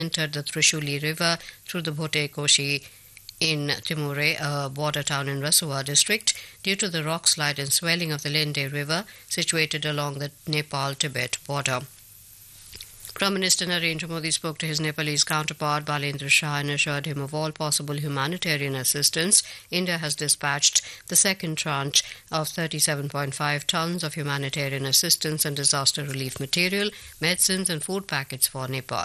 entered the Trishuli River through the Bhote Koshi in Timure, a border town in Rasua district, due to the rock slide and swelling of the Lende River situated along the Nepal-Tibet border. Prime Minister Narendra Modi spoke to his Nepalese counterpart Balendra Shah and assured him of all possible humanitarian assistance. India has dispatched the second tranche of 37.5 tons of humanitarian assistance and disaster relief material, medicines and food packets for Nepal.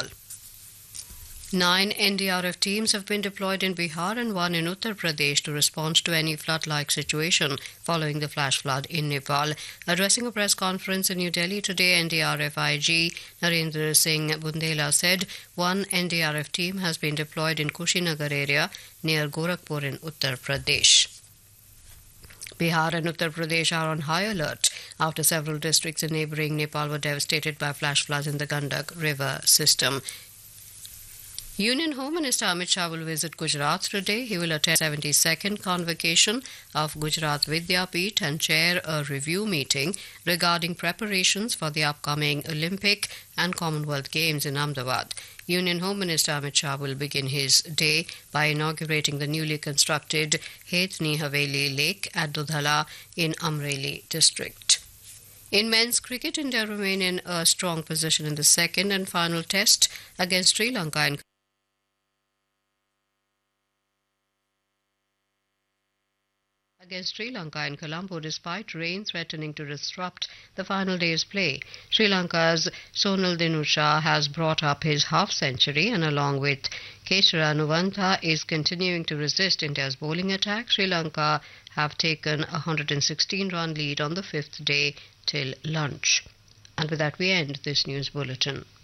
9 NDRF teams have been deployed in Bihar and 1 in Uttar Pradesh to respond to any flood-like situation following the flash flood in Nepal. Addressing a press conference in New Delhi today, NDRF IG Narendra Singh Bundela said 1 NDRF team has been deployed in Kushinagar area near Gorakhpur in Uttar Pradesh. Bihar and Uttar Pradesh are on high alert after several districts in neighbouring Nepal were devastated by flash floods in the Gandak River system. Union Home Minister Amit Shah will visit Gujarat today. He will attend the 72nd convocation of Gujarat Vidyapeeth and chair a review meeting regarding preparations for the upcoming Olympic and Commonwealth Games in Ahmedabad. Union Home Minister Amit Shah will begin his day by inaugurating the newly constructed Hetni Haveli Lake at Dudhala in Amreli district. In men's cricket, India remain in a strong position in the second and final test against Sri Lanka in Colombo, despite rain threatening to disrupt the final day's play. Sri Lanka's Sonal Dinusha has brought up his half-century and along with Kesara Nuvantha is continuing to resist India's bowling attack. Sri Lanka have taken a 116-run lead on the 5th day till lunch. And with that we end this news bulletin.